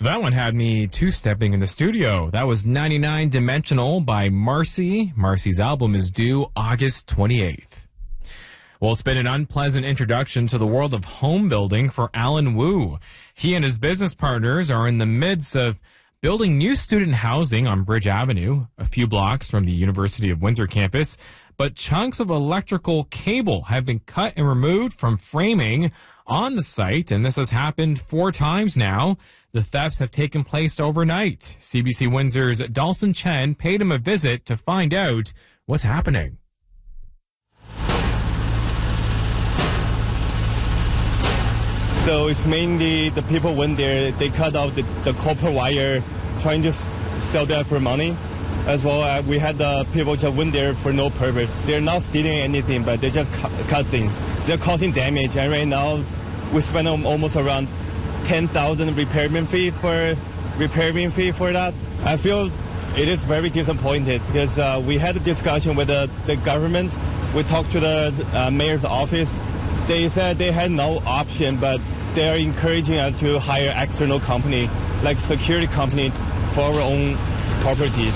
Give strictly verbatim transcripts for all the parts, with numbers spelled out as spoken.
That one had me two-stepping in the studio. That was ninety-nine Dimensional by Marcy. Marcy's album is due August twenty-eighth. Well, it's been an unpleasant introduction to the world of home building for Alan Wu. He and his business partners are in the midst of building new student housing on Bridge Avenue, a few blocks from the University of Windsor campus. But chunks of electrical cable have been cut and removed from framing on the site, and this has happened four times now. The thefts have taken place overnight. C B C Windsor's Dalson Chen paid him a visit to find out what's happening. So it's mainly the people went there, they cut out the, the copper wire, trying to s- sell that for money. As well, uh, we had the people just went there for no purpose. They're not stealing anything, but they just cut, cut things. They're causing damage, and right now we spend almost around ten thousand repairman fee for repairman fee for that. I feel it is very disappointed because uh, we had a discussion with the, the government. We talked to the uh, mayor's office. They said they had no option, but they are encouraging us to hire external company, like security company, for our own properties.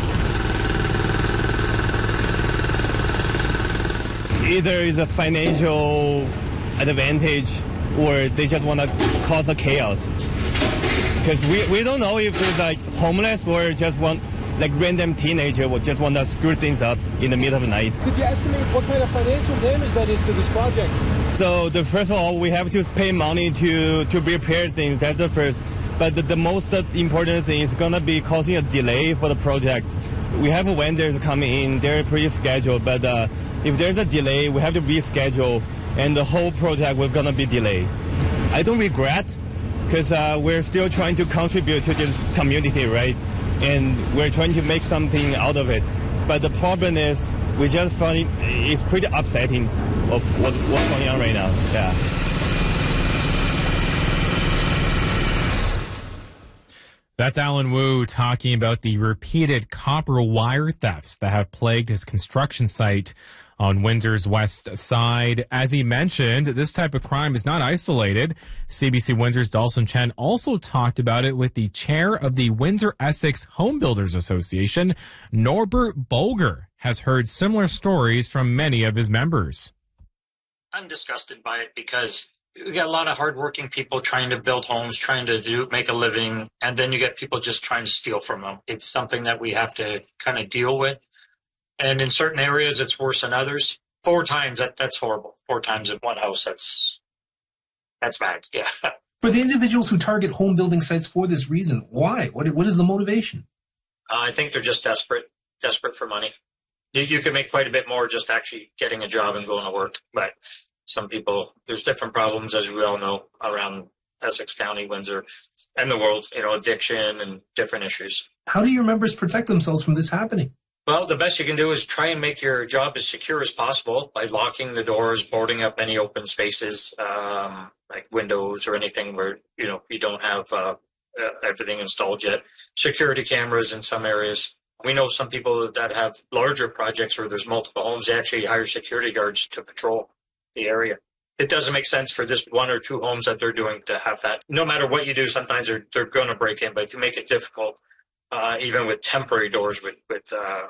Either is a financial advantage or they just want to cause a chaos. Because we, we don't know if it's like homeless or just want like random teenager will just want to screw things up in the middle of the night. Could you estimate what kind of financial damage that is to this project? So the first of all, we have to pay money to, to repair things. That's the first. But the, the most important thing is going to be causing a delay for the project. We have vendors coming in. They're pretty scheduled, but uh, if there's a delay, we have to reschedule, and the whole project will gonna be delayed. I don't regret, because uh, we're still trying to contribute to this community, right? And we're trying to make something out of it. But the problem is, we just find it, it's pretty upsetting of what, what's going on right now. Yeah. That's Alan Wu talking about the repeated copper wire thefts that have plagued his construction site on Windsor's west side. As he mentioned, this type of crime is not isolated. C B C Windsor's Dalson Chen also talked about it with the chair of the Windsor-Essex Home Builders Association. Norbert Bolger has heard similar stories from many of his members. I'm disgusted by it because you get a lot of hardworking people trying to build homes, trying to do make a living, and then you get people just trying to steal from them. It's something that we have to kind of deal with. And in certain areas, it's worse than others. Four times, that that's horrible. Four times in one house, that's that's bad, yeah. For the individuals who target home building sites for this reason, why? What What is the motivation? Uh, I think they're just desperate, desperate for money. You, you can make quite a bit more just actually getting a job and going to work. But some people, there's different problems, as we all know, around Essex County, Windsor, and the world, you know, addiction and different issues. How do your members protect themselves from this happening? Well, the best you can do is try and make your job as secure as possible by locking the doors, boarding up any open spaces, um, like windows or anything where, you know, you don't have uh, uh, everything installed yet. Security cameras in some areas. We know some people that have larger projects where there's multiple homes, they actually hire security guards to patrol the area. It doesn't make sense for this one or two homes that they're doing to have that. No matter what you do, sometimes they're, they're going to break in, but if you make it difficult, Uh, even with temporary doors with, with uh,